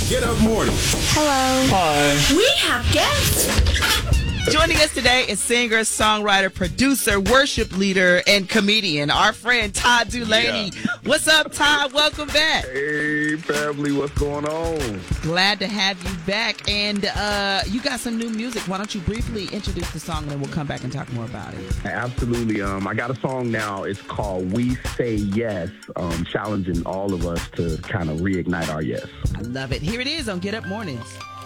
Get Up Morning. Hello. Hi. We have guests. Joining us today is singer, songwriter, producer, worship leader, and comedian, our friend Todd Dulaney. Yeah. What's up, Todd? Welcome back. Hey, family, what's going on? Glad to have you back. And you got some new music. Why don't you briefly introduce the song, and then we'll come back and talk more about it. Absolutely. I got a song now. It's called We Say Yes, challenging all of us to kind of reignite our yes. I love it. Here it is on Get Up Mornings.